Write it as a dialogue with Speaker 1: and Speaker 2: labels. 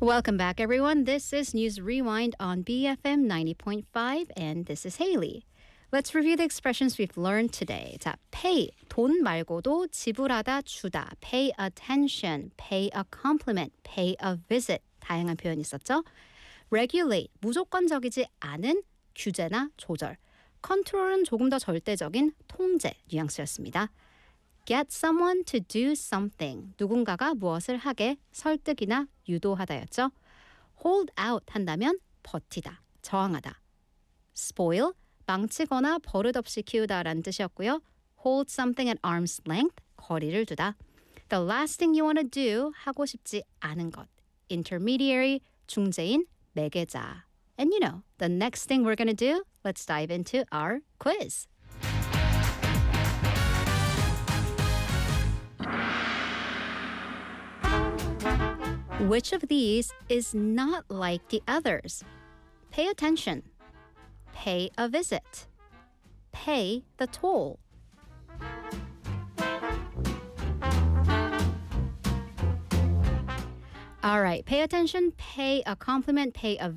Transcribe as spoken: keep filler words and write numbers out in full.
Speaker 1: Welcome back, everyone. This is News Rewind on B F M ninety point five, and this is Haley. Let's review the expressions we've learned today. 자, pay, 돈 말고도 지불하다, 주다, pay attention, pay a compliment, pay a visit, 다양한 표현이 있었죠. regulate, 무조건적이지 않은 규제나 조절. control은 조금 더 절대적인 통제 뉘앙스였습니다. Get someone to do something. 누군가가 무엇을 하게 설득이나 유도하다였죠. Hold out 한다면 버티다, 저항하다. Spoil, 망치거나 버릇없이 키우다라는 뜻이었고요. Hold something at arm's length, 거리를 두다. The last thing you want to do, 하고 싶지 않은 것. Intermediary, 중재인, 매개자. And you know, the next thing we're going to do, let's dive into our quiz. Which of these is not like the others? Pay attention. Pay a visit. Pay the toll. All right, pay attention, pay a compliment, pay a